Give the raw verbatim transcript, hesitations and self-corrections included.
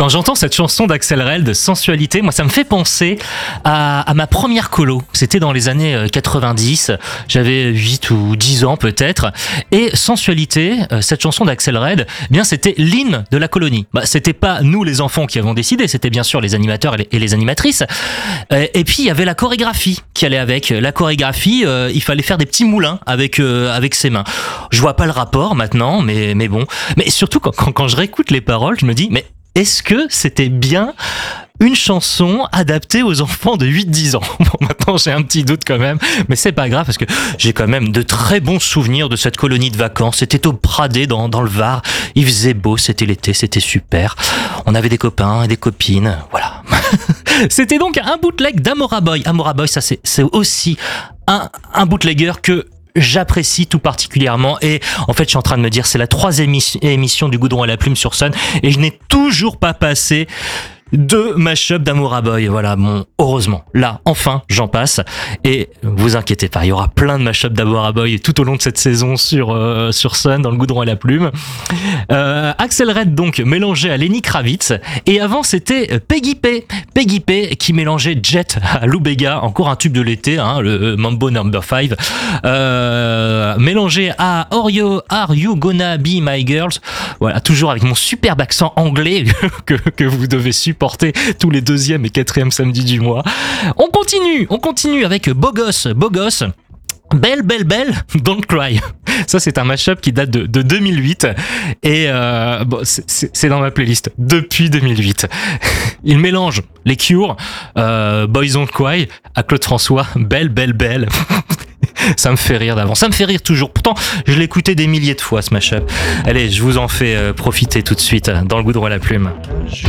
Quand j'entends cette chanson d'Axel Red de Sensualité, moi ça me fait penser à, à ma première colo. C'était dans les années quatre-vingt-dix, j'avais huit ou dix ans peut-être. Et Sensualité, cette chanson d'Axel Red, eh bien c'était l'hymne de la colonie. Bah, c'était pas nous les enfants qui avons décidé, c'était bien sûr les animateurs et les, et les animatrices. Et puis il y avait la chorégraphie qui allait avec. La chorégraphie, euh, il fallait faire des petits moulins avec euh, avec ses mains. Je vois pas le rapport maintenant, mais mais bon. Mais surtout quand quand, quand je réécoute les paroles, je me dis mais est-ce que c'était bien une chanson adaptée aux enfants de huit dix ans? Bon, maintenant j'ai un petit doute quand même, mais c'est pas grave parce que j'ai quand même de très bons souvenirs de cette colonie de vacances. C'était au Pradé dans, dans le Var, il faisait beau, c'était l'été, c'était super. On avait des copains et des copines, voilà. C'était donc un bootleg d'Amora Boy. Amora Boy, ça c'est, c'est aussi un, un bootlegger que j'apprécie tout particulièrement, et en fait je suis en train de me dire c'est la troisième émission du Goudron à la Plume sur Sun et je n'ai toujours pas passé deux mashups d'Amora Boy. Voilà, bon, heureusement, là, enfin, j'en passe. Et vous inquiétez pas, il y aura plein de mashups d'Amora Boy tout au long de cette saison sur euh, sur Sun, dans le Goudron à la Plume. Euh, Axel Red, donc, mélangé à Lenny Kravitz. Et avant, c'était Peggy P. Peggy P qui mélangeait Jet à Lou Bega, encore un tube de l'été, hein, le Mambo Number five. Euh, mélangé à Oreo, Are You Gonna Be My Girls? Voilà, toujours avec mon superbe accent anglais que, que vous devez supporter tous les deuxième et quatrième samedis du mois. On continue, on continue avec Beau Gosse, Beau Gosse. Belle, belle, belle, Don't Cry. Ça, c'est un mashup qui date de, de deux mille huit et euh, bon, c'est, c'est dans ma playlist depuis deux mille huit. Il mélange les Cure, euh, Boys Don't Cry, à Claude François, Belle, belle, belle. Ça me fait rire d'avant, ça me fait rire toujours. Pourtant, je l'ai écouté des milliers de fois ce mashup. Allez, je vous en fais euh, profiter tout de suite dans le Goudron à la Plume. Je